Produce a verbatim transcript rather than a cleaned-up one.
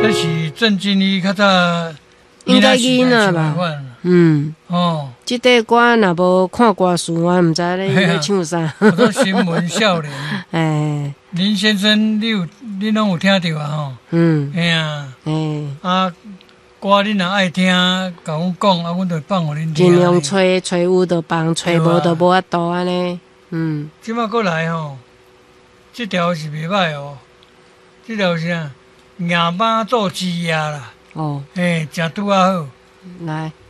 这是郑经理较早应该囡仔吧？嗯，哦，这块歌若无看歌词，我毋知咧伊咧唱啥。 我做新闻少年。 哎， 林先生，你有你拢有听到啊？吼，嗯，哎呀，哎，啊，歌你若爱听，甲阮讲，啊，阮就放互恁听。 尽量吹吹有就放，吹无就无法度安尼。嗯， 即摆过来吼，这条是袂歹哦，这条是啊，夜马做鸡鸭啦。哦，哎，真拄啊好。 来。